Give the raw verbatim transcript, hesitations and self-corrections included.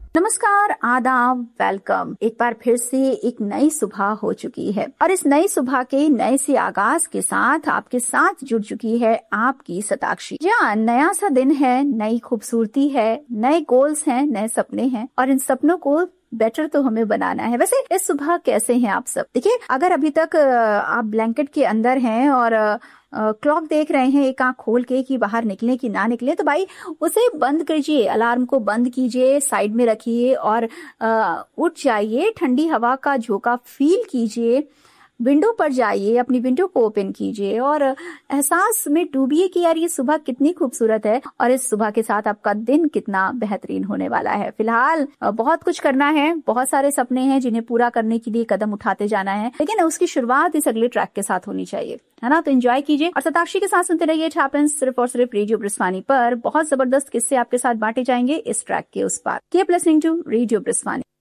नमस्कार, आदाब, वेलकम। एक बार फिर से एक नई सुबह हो चुकी है और इस नई सुबह के नए से आगाज के साथ आपके साथ जुड़ चुकी है आपकी शताक्षी। जहाँ नया सा दिन है, नई खूबसूरती है, नए गोल्स हैं, नए सपने हैं और इन सपनों को बेटर तो हमें बनाना है। वैसे इस सुबह कैसे हैं आप सब? देखिए, अगर अभी तक आप ब्लैंकेट के अंदर हैं और क्लॉक देख रहे हैं एक आंख खोल के कि बाहर निकले कि ना निकले, तो भाई उसे बंद कीजिए, अलार्म को बंद कीजिए, साइड में रखिए और आ, उठ जाइए, ठंडी हवा का झोंका फील कीजिए, विंडो पर जाइए, अपनी विंडो को ओपन कीजिए और एहसास में डूबिए कि यार ये सुबह कितनी खूबसूरत है और इस सुबह के साथ आपका दिन कितना बेहतरीन होने वाला है। फिलहाल बहुत कुछ करना है, बहुत सारे सपने हैं जिन्हें पूरा करने के लिए कदम उठाते जाना है, लेकिन उसकी शुरुआत इस अगले ट्रैक के साथ होनी चाहिए, है ना? तो एंजॉय कीजिए और शताक्षी के साथ सुनते रहिए इट हैपेंस सिर्फ और सिर्फ रेडियो ब्रिस्वानी पर। बहुत जबरदस्त किस्से आपके साथ बांटे जाएंगे इस ट्रैक के उस पार। Keep listening to radio ब्रिस्वानी।